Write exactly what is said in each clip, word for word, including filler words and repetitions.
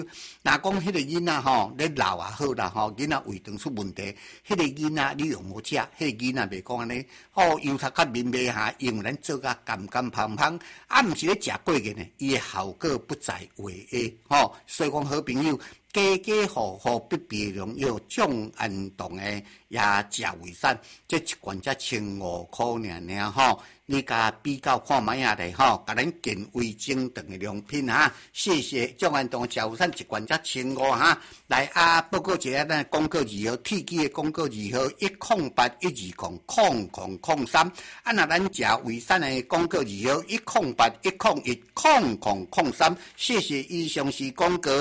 若讲迄个囡仔吼，咧老也好啦吼，囡仔胃肠出问题，迄、那个囡仔你用好食，迄、那个囡仔袂讲安尼，哦，油头甲面白下，用咱做甲甘甘芳芳，啊，毋是咧食过嘅呢，伊诶效果不在话下，吼、哦，所以讲好朋友。家家户户必备良药，种安动诶也食胃散，这一罐才千五块尔尔吼。你甲比较看卖啊咧吼，甲咱健胃精肠诶良品哈。谢谢种安动食胃散一罐才千五哈。来啊，报告一下咱广告字号，铁机诶广告字号一空八一二空空空空三。啊，那咱食胃散诶广告字号一空八一空一空空空三。谢谢以上是广告。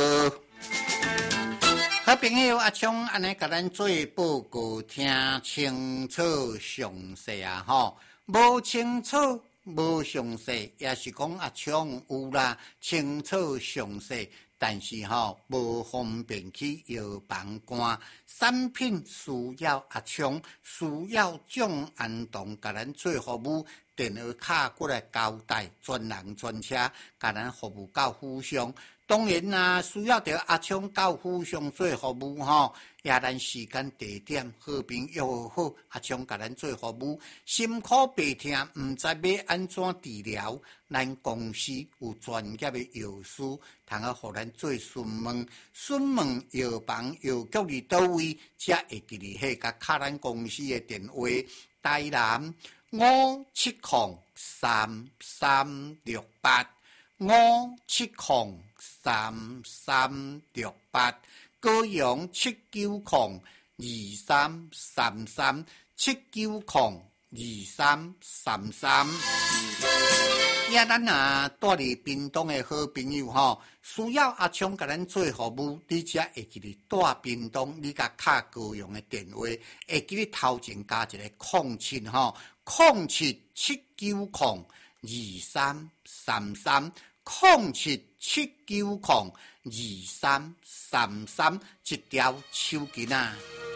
好朋友阿昌安尼甲咱做报告，听清楚详细啊吼，无清楚无详细，也是讲阿昌有啦，清楚详细，但是吼无方便去药房看。产品需要阿昌，需要种安动甲咱做服务。电话卡过来交代，专人专车，甲咱服务到府上。当然啦，需要着阿昌到府上做服务吼，也咱时间地点好朋友好，阿昌甲咱做服务。心苦白痛，毋知要安怎治疗，咱公司有专业的药师，通啊，互咱做询问。询问药房药局伫倒位，才会记哩迄甲卡咱公司的电话。台南五七零三三六八五七零三三六八，高雄七九零二三三三七九零二三三三。呀，咱啊住伫屏东的好朋友吼，需要阿昌甲咱做服务，你只会记哩住屏东，你甲卡高雄的电话，会记哩头前加一个空七吼，空七七九零二三三三。空七七九零二三三三，一条手巾啊！